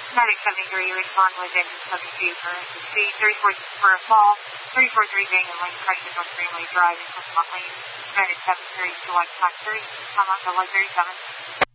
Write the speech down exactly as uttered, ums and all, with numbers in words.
Static seventy-three, respond within seventy-two for speed, thirty-four for a fall, thirty-four three being in lane, correction North Greenway Drive, in Clifton Lane, United seven three to one, tax three, come on to one thirty-seven.